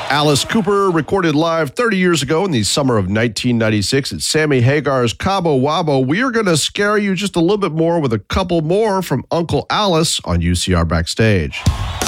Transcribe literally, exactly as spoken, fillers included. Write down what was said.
Alice Cooper recorded live thirty years ago in the summer of nineteen ninety-six at Sammy Hagar's Cabo Wabo. We are going to scare you just a little bit more with a couple more from Uncle Alice on U C R Backstage.